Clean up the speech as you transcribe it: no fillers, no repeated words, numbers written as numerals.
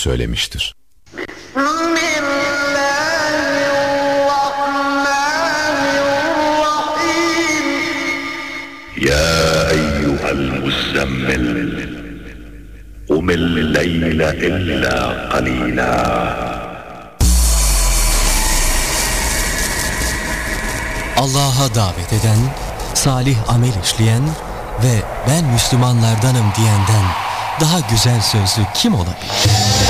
söylemiştir. Ya eyyuhel muzzemmil Umil leyle illa qalila. Allah'a davet eden, salih amel işleyen ve ben Müslümanlardanım diyenden daha güzel sözlü kim olabilir?